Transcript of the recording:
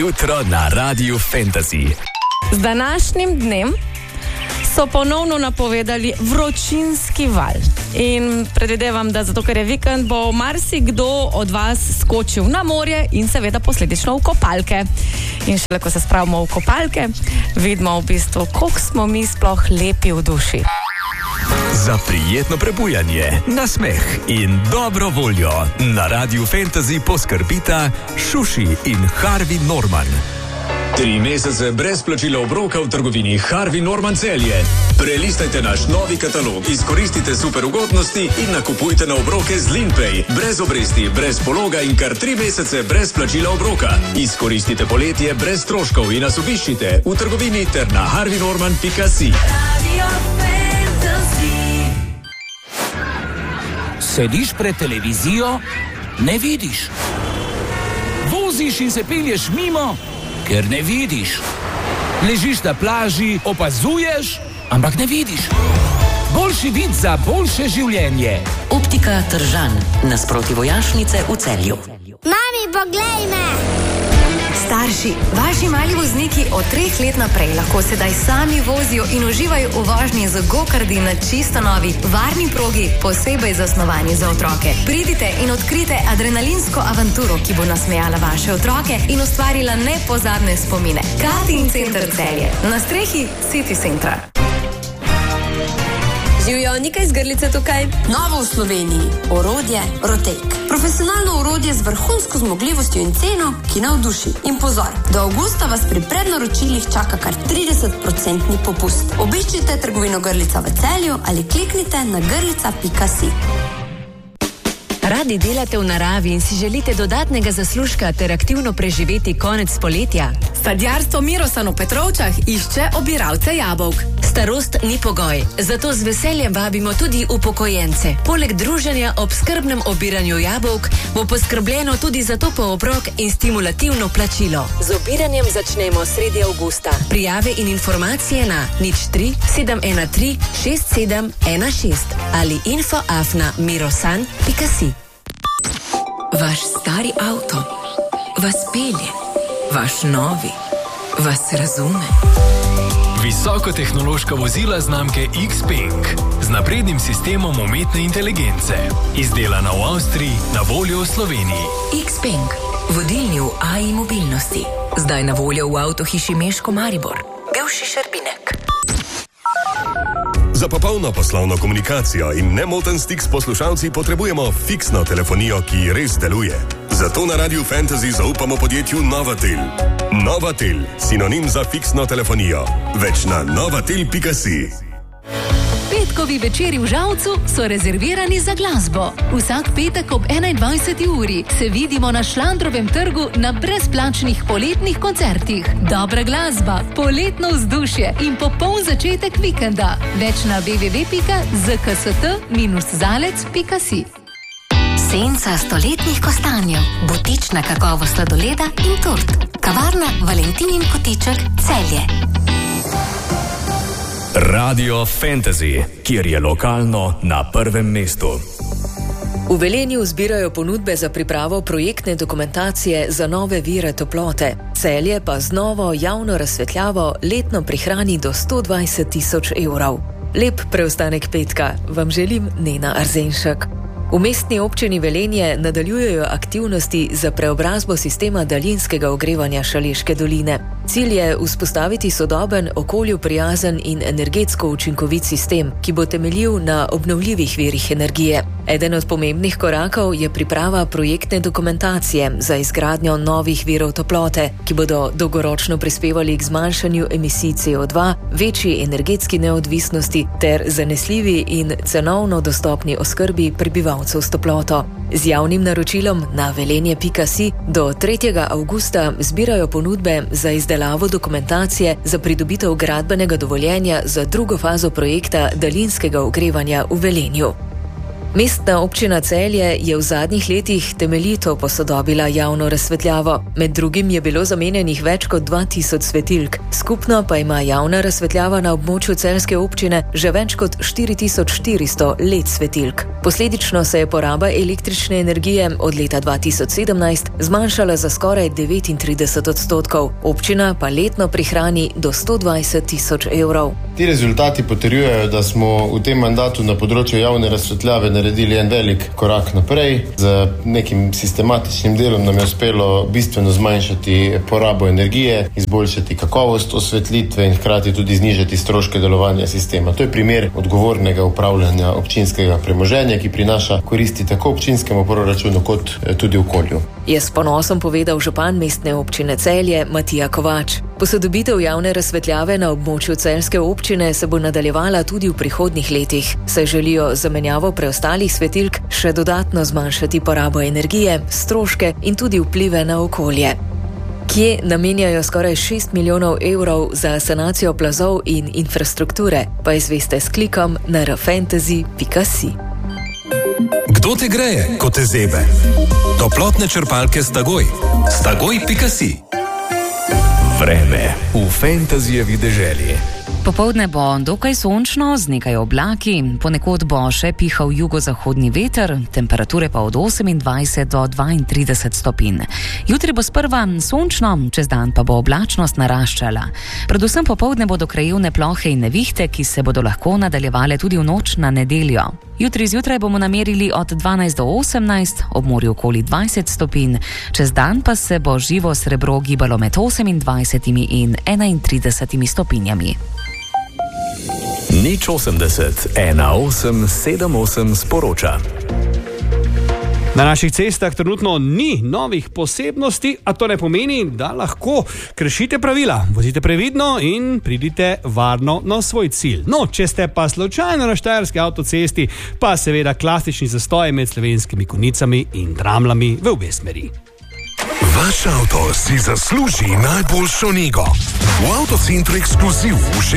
jutro na Radiu Fantasy. Z današnjim dnem so ponovno napovedali vročinski val. In predvidevam, da zato, ker je vikend, bo marsikdo od vas skočil na morje in seveda posledično v kopalke. In šele, ko se spravimo v kopalke, vidimo v bistvu, koliko smo mi sploh lepi v duši. Za prijetno prebujanje, nasmeh in dobro voljo na Radiu Fantasy poskrbita Šuši in Harvey Norman. 3 mesece brez plačila obroka v trgovini Harvey Norman Celje. Prelistajte naš novi katalog, izkoristite super ugodnosti in nakupujte na obroke z Linpay. Brez obresti, brez pologa in kar 3 mesece brez plačila obroka. Izkoristite poletje brez stroškov in nas obiščite v trgovini ter na harveynorman.si. Sediš pred televizijo, ne vidiš. Voziš in se pelješ mimo, ker ne vidiš. Ležiš na plaži, opazuješ, ampak ne vidiš. Boljši vid za boljše življenje. Optika Tržan, nasproti vojašnice v Celju. Mami, poglej me! Starši, vaši mali vozniki od 3 let naprej lahko sedaj sami vozijo in uživajo v vožnji z gokardi na čisto novi, varni progi, posebej zasnovani za otroke. Pridite in odkrite adrenalinsko avanturo, ki bo nasmejala vaše otroke in ustvarila nepozabne spomine. Karting Center Celje, na strehi City Centra. Živjo, nekaj iz Grlice tukaj. Novo v Sloveniji. Orodje Rotek. Profesionalno orodje z vrhunsko zmogljivostjo in ceno, ki navduši. In pozor, do avgusta vas pri prednaročilih čaka kar 30% popust. Obiščite trgovino Grlica v Celju ali kliknite na grlica.si. Radi delate v naravi in si želite dodatnega zaslužka ter aktivno preživeti konec poletja? Sadjarstvo Mirosan v Petrovčah išče obiralce jabolk. Starost ni pogoj, zato z veseljem vabimo tudi upokojence. Poleg druženja ob skrbnem obiranju jabolk bo poskrbljeno tudi za topel obrok in stimulativno plačilo. Z obiranjem začnemo sredi avgusta. Prijave in informacije na 03 713 6716 ali info@mirosan.si. Vaš stari avto vas pelje, vaš novi vas razume. Visokotehnološka vozila znamke Xpeng z naprednim sistemom umetne inteligence. Izdelana v Avstriji, na voljo v Sloveniji. Xpeng, vodilni v AI mobilnosti. Zdaj na voljo v avtohiši Meško Maribor, bivši Šerbinek. Za popolno poslovno komunikacijo in nemoten stik s poslušalci potrebujemo fiksno telefonijo, ki res deluje. Zato na Radiu Fantasy zaupamo podjetju Novatel. Novatel, sinonim za fiksno telefonijo. Več na novatel.si. Petkovi večeri v Žalcu so rezervirani za glasbo. Vsak petek ob 21. uri se vidimo na Šlandrovem trgu na brezplačnih poletnih koncertih. Dobra glasba, poletno vzdušje in popoln začetek vikenda. Več na www.zkst-zalec.si. Senca stoletnih kostanjev, butična kakovost sladoleda in tort. Kavarna Valentinin kotiček Celje. Radio Fantasy, kjer je lokalno na prvem mestu. V Velenju zbirajo ponudbe za pripravo projektne dokumentacije za nove vire toplote. Celje pa z novo javno razsvetljavo letno prihrani do 120 000 evrov. Lep preostanek petka vam želim Nena Arzenšek. V mestni občini Velenje nadaljujejo aktivnosti za preobrazbo sistema daljinskega ogrevanja Šaleške doline. Cilj je vzpostaviti sodoben, okolju prijazen in energetsko učinkovit sistem, ki bo temeljil na obnovljivih virih energije. Eden od pomembnih korakov je priprava projektne dokumentacije za izgradnjo novih virov toplote, ki bodo dolgoročno prispevali k zmanjšanju emisij CO2, večji energetski neodvisnosti ter zanesljivi in cenovno dostopni oskrbi prebivalcev s toploto. Z javnim naročilom na velenje.si do 3. avgusta zbirajo ponudbe za izdelavo dokumentacije za pridobitev gradbenega dovoljenja za drugo fazo projekta daljinskega ogrevanja v Velenju. Mestna občina Celje je v zadnjih letih temeljito posodobila javno razsvetljavo. Med drugim je bilo zamenjanih več kot 2000 svetilk. Skupno pa ima javna razsvetljava na območju celjske občine že več kot 4400 LED svetilk. Posledično se je poraba električne energije od leta 2017 zmanjšala za skoraj 39%. Občina pa letno prihrani do 120 000 evrov. Ti rezultati potrjujejo, da smo v tem mandatu na področju javne razsvetljave naredili en velik korak naprej. Z nekim sistematičnim delom nam je uspelo bistveno zmanjšati porabo energije, izboljšati kakovost osvetlitve in hkrati tudi znižati stroške delovanja sistema. To je primer odgovornega upravljanja občinskega premoženja, ki prinaša koristi tako občinskemu proračunu kot tudi okolju. Je s ponosom povedal župan mestne občine Celje Matija Kovač. Posodobitev javne razsvetljave na območju celjske občine se bo nadaljevala tudi v prihodnjih letih, saj želijo zamenjavo preostalih svetilk še dodatno zmanjšati porabo energije, stroške in tudi vplive na okolje. Kje namenjajo skoraj 6 milijonov evrov za sanacijo plazov in infrastrukture, pa izveste s klikom na rfantasy.si. Kdo te greje, ko te zebe? Toplotne črpalke Stagoj. Stagoj.si. Vreme v Fantasyjevi deželi. Popoldne bo dokaj sončno z nekaj oblaki, ponekod bo še pihal jugozahodni veter, temperature pa od 28 do 32 stopinj. Jutri bo sprva sončno, čez dan pa bo oblačnost naraščala. Predvsem popoldne bodo krajevne plohe in nevihte, ki se bodo lahko nadaljevale tudi v noč na nedeljo. Jutri zjutraj bomo namerili od 12 do 18, ob morju okoli 20 stopinj, čez dan pa se bo živo srebro gibalo med 28 in 31 stopinjami. Nič 80 1878 sporoča. Na naših cestah trenutno ni novih posebnosti, a to ne pomeni, da lahko kršite pravila. Vozite previdno in pridite varno na svoj cilj. No, če ste pa slučajno na štajerski avtocesti, pa seveda klasični zastoj med Slovenskimi Konjicami in Dramljami v obe smeri. Vaš avto si zasluži najboljšo nego. V Avtocentru Ekskluziv